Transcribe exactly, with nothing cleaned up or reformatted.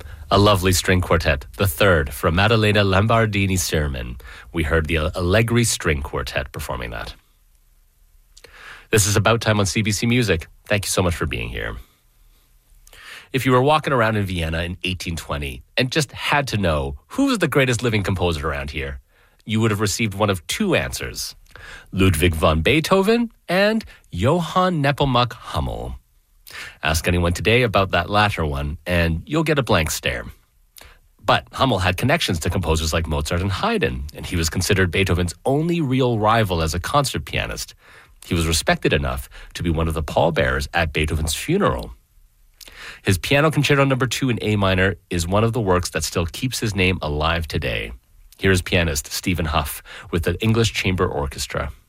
A lovely string quartet, the third, from Maddalena Lombardini Sermon. We heard the Allegri String Quartet performing that. This is About Time on C B C Music. Thank you so much for being here. If you were walking around in Vienna in eighteen twenty and just had to know who was the greatest living composer around here, you would have received one of two answers: Ludwig van Beethoven and Johann Nepomuk Hummel. Ask anyone today about that latter one, and you'll get a blank stare. But Hummel had connections to composers like Mozart and Haydn, and he was considered Beethoven's only real rival as a concert pianist. He was respected enough to be one of the pallbearers at Beethoven's funeral. His Piano Concerto Number two in A minor is one of the works that still keeps his name alive today. Here is pianist Stephen Hough with the English Chamber Orchestra.